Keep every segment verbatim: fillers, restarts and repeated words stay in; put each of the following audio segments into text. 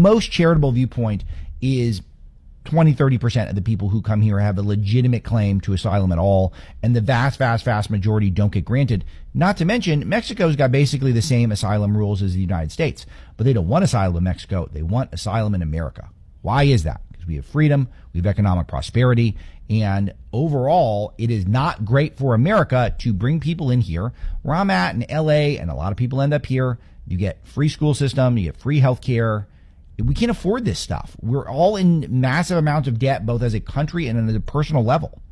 most charitable viewpoint is twenty, thirty percent of the people who come here have a legitimate claim to asylum at all, and the vast, vast, vast majority don't get granted. Not to mention, Mexico's got basically the same asylum rules as the United States, but they don't want asylum in Mexico. They want asylum in America. Why is that? Because we have freedom, we have economic prosperity, and overall, it is not great for America to bring people in here. Where I'm at in L A, and a lot of people end up here, you get free school system, you get free health care. We can't afford this stuff. We're all in massive amounts of debt, both as a country and at a personal level.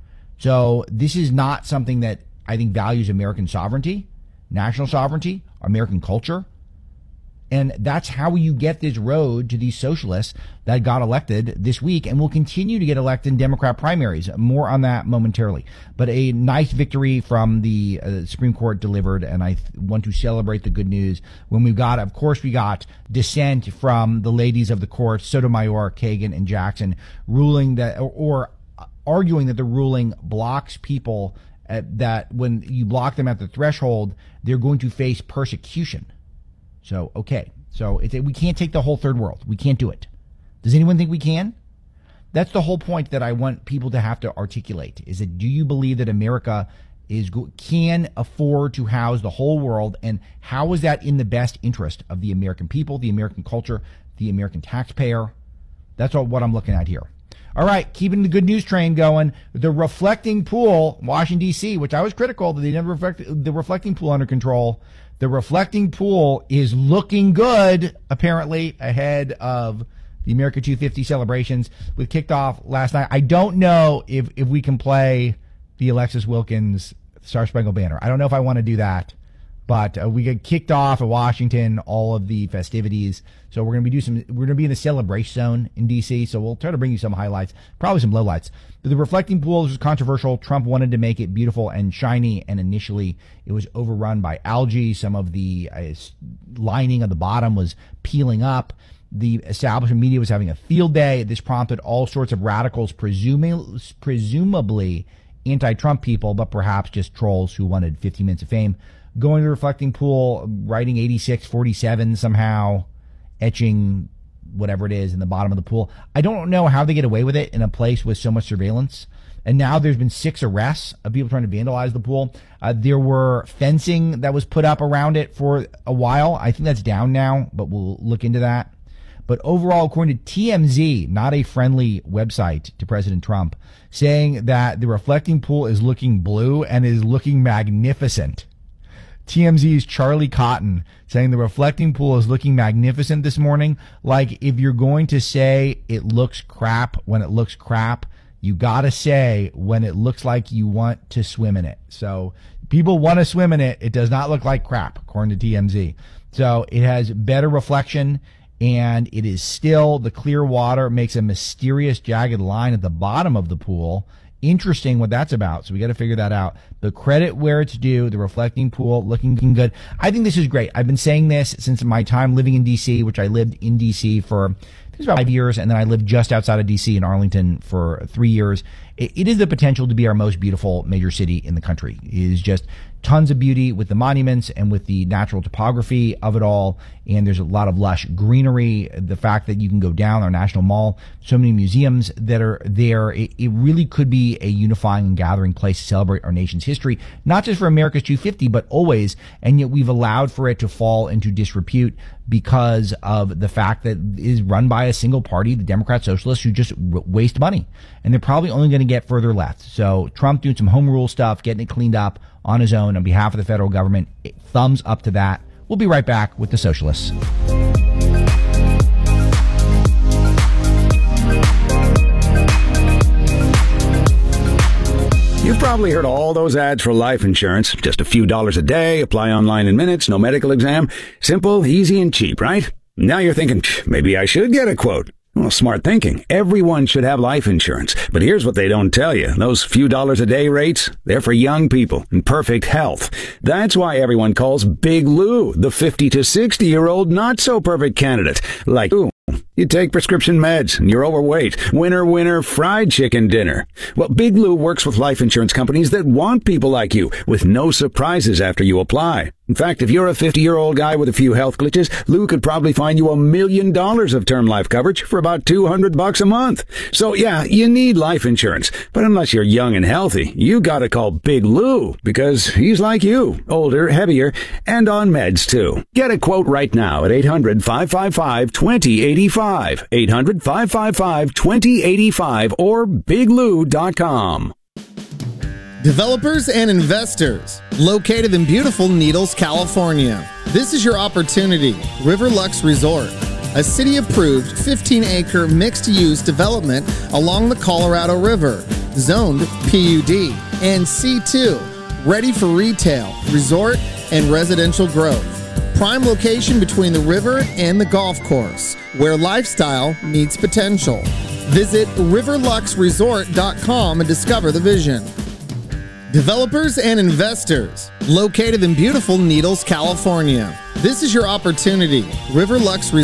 So this is not something that I think values American sovereignty, national sovereignty, American culture. And that's how you get this road to these socialists that got elected this week and will continue to get elected in Democrat primaries. More on that momentarily. But a nice victory from the uh, Supreme Court delivered, and I th- want to celebrate the good news when we've got, of course, we got dissent from the ladies of the court, Sotomayor, Kagan, and Jackson, ruling that, or, or arguing that the ruling blocks people at, that when you block them at the threshold, they're going to face persecution. So, okay. So it's, we can't take the whole third world. We can't do it. Does anyone think we can? That's the whole point that I want people to have to articulate, is that do you believe that America is can afford to house the whole world, and how is that in the best interest of the American people, the American culture, the American taxpayer? That's all, what I'm looking at here. All right, keeping the good news train going. The reflecting pool, Washington, D C, which I was critical that they never reflected the reflecting pool under control. The reflecting pool is looking good, apparently, ahead of the America two fifty celebrations, with kicked off last night. I don't know if, if we can play the Alexis Wilkins Star Spangled Banner. I don't know if I want to do that. But uh, we get kicked off at Washington, all of the festivities. So we're going to be do some. We're going to be in the celebration zone in D C. So we'll try to bring you some highlights, probably some lowlights. But the reflecting pool was controversial. Trump wanted to make it beautiful and shiny, and initially it was overrun by algae. Some of the uh, lining of the bottom was peeling up. The establishment media was having a field day. This prompted all sorts of radicals, presuming, presumably anti-Trump people, but perhaps just trolls who wanted fifteen minutes of fame, going to the reflecting pool, writing eighty-six forty-seven somehow, etching whatever it is in the bottom of the pool. I don't know how they get away with it in a place with so much surveillance. And now there's been six arrests of people trying to vandalize the pool. Uh, there were fencing that was put up around it for a while. I think that's down now, but we'll look into that. But overall, according to T M Z, not a friendly website to President Trump, saying that the reflecting pool is looking blue and is looking magnificent. T M Z's Charlie Cotton saying the reflecting pool is looking magnificent this morning. Like, if you're going to say it looks crap when it looks crap, you got to say when it looks like you want to swim in it. So people want to swim in it. It does not look like crap, according to T M Z. So it has better reflection, and it is still, the clear water makes a mysterious jagged line at the bottom of the pool. Interesting what that's about. So we got to figure that out. The credit where it's due, the reflecting pool looking good. I think this is great. I've been saying this since my time living in D C, which I lived in D C for, I think it was about five years, and then I lived just outside of D C in Arlington for three years. It, it is the potential to be our most beautiful major city in the country. It is just tons of beauty with the monuments and with the natural topography of it all. And there's a lot of lush greenery. The fact that you can go down our National Mall, so many museums that are there. It, it really could be a unifying and gathering place to celebrate our nation's history, not just for America's two fifty, but always. And yet we've allowed for it to fall into disrepute because of the fact that it is run by a single party, the Democrat Socialists, who just r- waste money. And they're probably only going to get further left. So Trump doing some home rule stuff, getting it cleaned up on his own on behalf of the federal government. Thumbs up to that. We'll be right back with the Socialists. You've probably heard all those ads for life insurance. Just a few dollars a day, apply online in minutes, no medical exam. Simple, easy, and cheap, right? Now you're thinking, maybe I should get a quote. Well, smart thinking. Everyone should have life insurance. But here's what they don't tell you. Those few dollars a day rates, they're for young people in perfect health. That's why everyone calls Big Lou the fifty to sixty year old not so perfect candidate. Like, ooh, you take prescription meds and you're overweight. Winner, winner, fried chicken dinner. Well, Big Lou works with life insurance companies that want people like you with no surprises after you apply. In fact, if you're a fifty-year-old guy with a few health glitches, Lou could probably find you a million dollars of term life coverage for about two hundred bucks a month. So yeah, you need life insurance. But unless you're young and healthy, you gotta call Big Lou, because he's like you, older, heavier, and on meds too. Get a quote right now at eight hundred, five five five, two zero eight five, eight hundred, five five five, two zero eight five, or big lou dot com. Developers and investors, located in beautiful Needles, California. This is your opportunity. Riverlux Resort, a city-approved fifteen acre mixed-use development along the Colorado River, zoned P U D and C two, ready for retail, resort, and residential growth. Prime location between the river and the golf course, where lifestyle meets potential. Visit riverlux resort dot com and discover the vision. Developers and investors, located in beautiful Needles, California. This is your opportunity. Riverlux Resort.